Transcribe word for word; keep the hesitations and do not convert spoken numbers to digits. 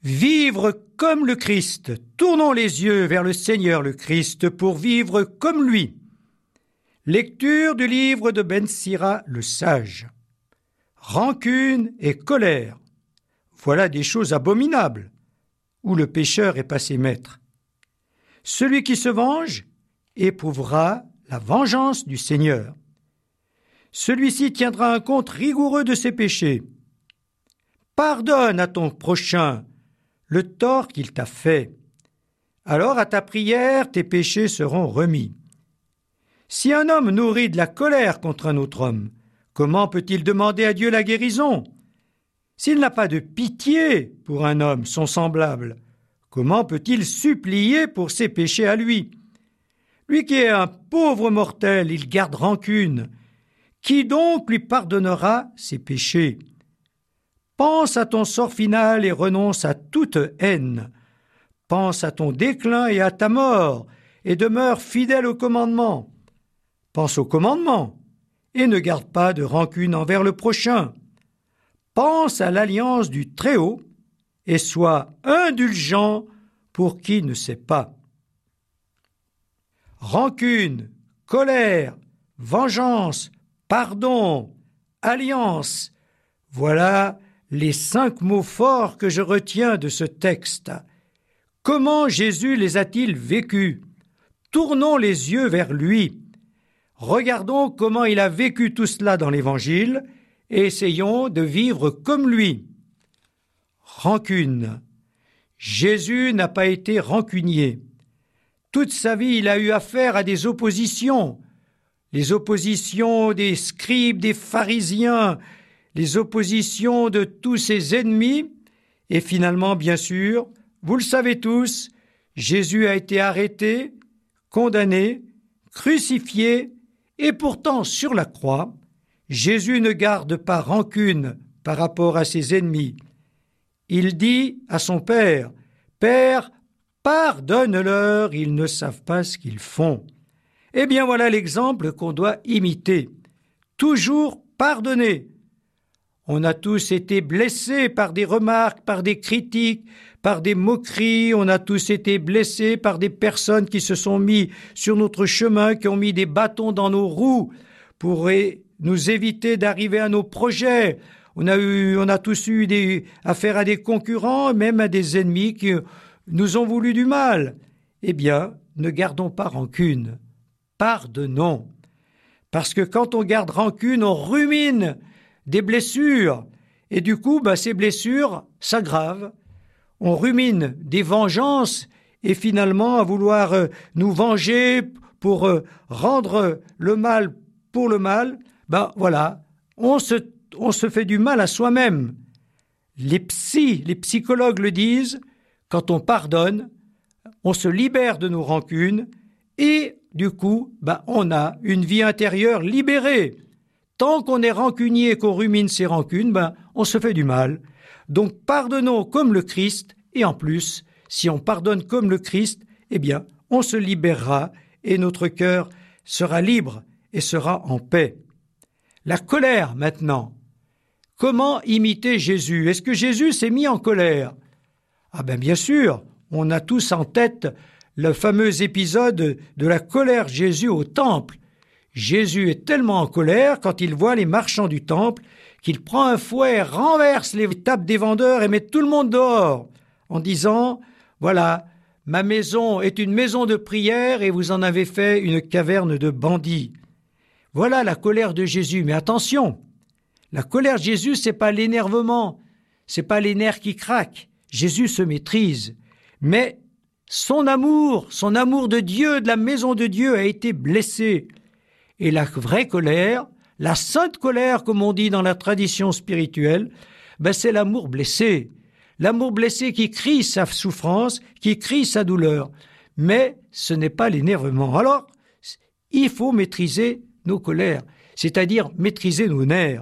Vivre comme le Christ. Tournons les yeux vers le Seigneur le Christ pour vivre comme lui. Lecture du livre de Ben Sira le sage. Rancune et colère. Voilà des choses abominables, où le pécheur est passé maître. Celui qui se venge éprouvera la vengeance du Seigneur. Celui-ci tiendra un compte rigoureux de ses péchés. Pardonne à ton prochain le tort qu'il t'a fait. Alors à ta prière, tes péchés seront remis. Si un homme nourrit de la colère contre un autre homme, comment peut-il demander à Dieu la guérison? S'il n'a pas de pitié pour un homme, son semblable, comment peut-il supplier pour ses péchés à lui? Lui qui est un pauvre mortel, il garde rancune. Qui donc lui pardonnera ses péchés? Pense à ton sort final et renonce à toute haine. Pense à ton déclin et à ta mort, et demeure fidèle au commandement. Pense au commandement, et ne garde pas de rancune envers le prochain. Pense à l'alliance du Très-Haut, et sois indulgent pour qui ne sait pas. Rancune, colère, vengeance, pardon, alliance, voilà les cinq mots forts que je retiens de ce texte. Comment Jésus les a-t-il vécus? Tournons les yeux vers lui. Regardons comment il a vécu tout cela dans l'Évangile et essayons de vivre comme lui. Rancune. Jésus n'a pas été rancunier. Toute sa vie, il a eu affaire à des oppositions. Les oppositions des scribes, des pharisiens, les oppositions de tous ses ennemis. Et finalement, bien sûr, vous le savez tous, Jésus a été arrêté, condamné, crucifié, et pourtant sur la croix, Jésus ne garde pas rancune par rapport à ses ennemis. Il dit à son Père, « Père, pardonne-leur, ils ne savent pas ce qu'ils font. » Eh bien voilà l'exemple qu'on doit imiter. Toujours pardonner. On a tous été blessés par des remarques, par des critiques, par des moqueries. On a tous été blessés par des personnes qui se sont mis sur notre chemin, qui ont mis des bâtons dans nos roues pour nous éviter d'arriver à nos projets. On a eu, on a tous eu des, affaire à des concurrents, même à des ennemis qui nous ont voulu du mal. Eh bien, ne gardons pas rancune. Pardonnons. Parce que quand on garde rancune, on rumine des blessures. Et du coup, bah, ces blessures s'aggravent. On rumine des vengeances et finalement, à vouloir euh, nous venger pour euh, rendre le mal pour le mal, bah, voilà, on se, on se fait du mal à soi-même. Les psys, les psychologues le disent, quand on pardonne, on se libère de nos rancunes et du coup, bah, on a une vie intérieure libérée. Tant qu'on est rancunier et qu'on rumine ses rancunes, ben, on se fait du mal. Donc pardonnons comme le Christ, et en plus, si on pardonne comme le Christ, eh bien, on se libérera et notre cœur sera libre et sera en paix. La colère maintenant. Comment imiter Jésus? Est-ce que Jésus s'est mis en colère? Ah ben bien sûr, on a tous en tête le fameux épisode de la colère de Jésus au temple. Jésus est tellement en colère quand il voit les marchands du temple qu'il prend un fouet, renverse les tables des vendeurs et met tout le monde dehors en disant « Voilà, ma maison est une maison de prière et vous en avez fait une caverne de bandits. » Voilà la colère de Jésus. Mais attention, la colère de Jésus, c'est pas l'énervement, c'est pas les nerfs qui craquent. Jésus se maîtrise. Mais son amour, son amour de Dieu, de la maison de Dieu a été blessé. Et la vraie colère, la sainte colère, comme on dit dans la tradition spirituelle, ben c'est l'amour blessé. L'amour blessé qui crie sa souffrance, qui crie sa douleur. Mais ce n'est pas l'énervement. Alors, il faut maîtriser nos colères, c'est-à-dire maîtriser nos nerfs.